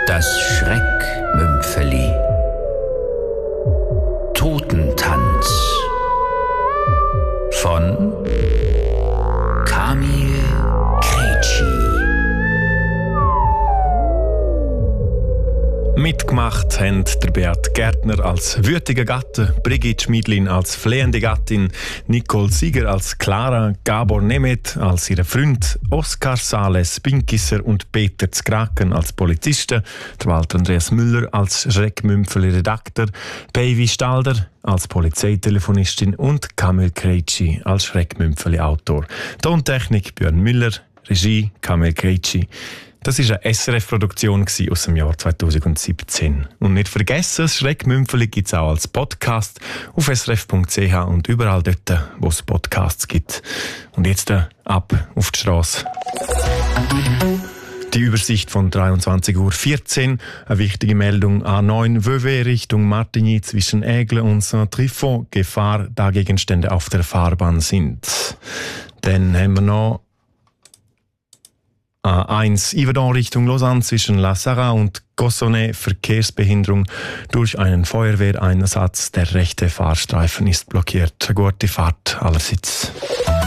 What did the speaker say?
Das Schreckmümpfeli. Totentanz von Kamil Krejci. Mitgemacht haben der Beat Gärtner als wütiger Gatte, Brigitte Schmidlin als flehende Gattin, Nicole Sieger als Clara, Gabor Nemeth als ihre Freund, Oskar Sales Pinkisser und Peter Zkraken als Polizisten, der Walter Andreas Müller als Schreckmümpfeli-Redakteur, Päivi Stalder als Polizeitelefonistin und Kamil Krejci als Schreckmümpfeli-Autor. Tontechnik Björn Müller, Regie Kamil Krejci. Das war eine SRF-Produktion aus dem Jahr 2017. Und nicht vergessen, das Schreckmümpfeli gibt es auch als Podcast auf srf.ch und überall dort, wo es Podcasts gibt. Und jetzt ab auf die Strasse. Die Übersicht von 23:14 Uhr. Eine wichtige Meldung: A9 Vevey Richtung Martigny zwischen Aigle und Saint-Trifon. Gefahr, da Gegenstände auf der Fahrbahn sind. Dann haben wir noch A1 Yverdon Richtung Lausanne zwischen La Sarraz und Cossonay. Verkehrsbehinderung durch einen Feuerwehreinsatz. Der rechte Fahrstreifen ist blockiert. Gute Fahrt allerseits.